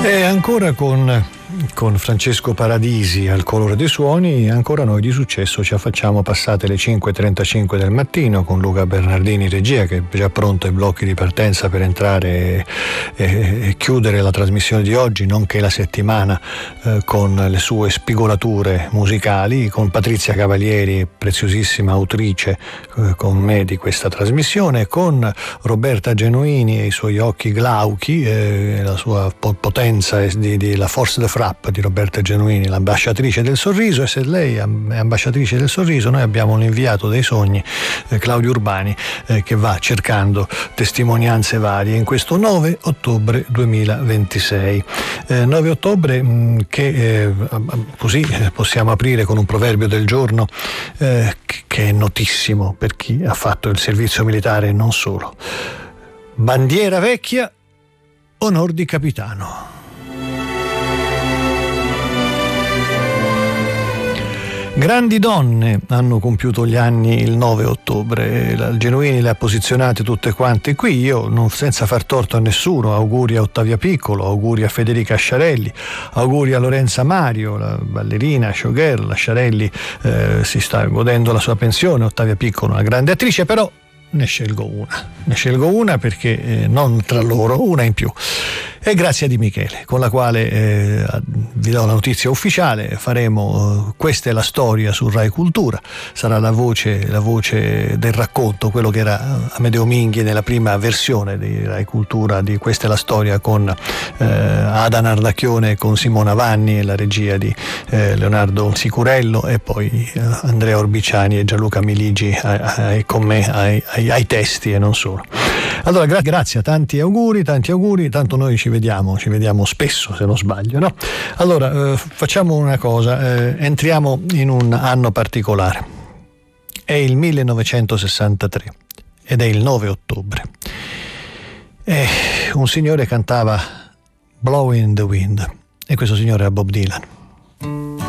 E ancora con Francesco Paradisi al colore dei suoni, ancora noi di successo ci affacciamo passate le 5:35 del mattino con Luca Bernardini regia, che è già pronto ai blocchi di partenza per entrare e chiudere la trasmissione di oggi, nonché la settimana con le sue spigolature musicali, con Patrizia Cavalieri, preziosissima autrice con me di questa trasmissione, con Roberta Genuini e i suoi occhi glauchi, la sua potenza di la force de frappe di Roberta Genuini, l'ambasciatrice del sorriso. E se lei è ambasciatrice del sorriso, noi abbiamo un inviato dei sogni, Claudio Urbani, che va cercando testimonianze varie in questo 9 ottobre 2026. 9 ottobre che così possiamo aprire con un proverbio del giorno che è notissimo per chi ha fatto il servizio militare e non solo. Bandiera vecchia, onor di capitano. Grandi donne hanno compiuto gli anni il 9 ottobre, la Genuini le ha posizionate tutte quante qui, io non senza far torto a nessuno, auguri a Ottavia Piccolo, auguri a Federica Sciarelli, auguri a Lorenza Mario, la ballerina, showgirl. La Sciarelli si sta godendo la sua pensione, Ottavia Piccolo una grande attrice, però ne scelgo una perché non tra loro, una in più. E grazie a Di Michele, con la quale vi do la notizia ufficiale, faremo Questa è la storia su Rai Cultura, sarà la voce del racconto, quello che era Amedeo Minghi nella prima versione di Rai Cultura di Questa è la storia, con Ada Nardacchione e con Simona Vanni e la regia di Leonardo Sicurello, e poi Andrea Orbiciani e Gianluca Miligi con me ai testi e non solo. Allora grazie, tanti auguri, tanto noi ci vediamo spesso, se non sbaglio, no? Allora facciamo una cosa, entriamo in un anno particolare. È il 1963 ed è il 9 ottobre. E un signore cantava Blowing in the Wind, e questo signore era Bob Dylan.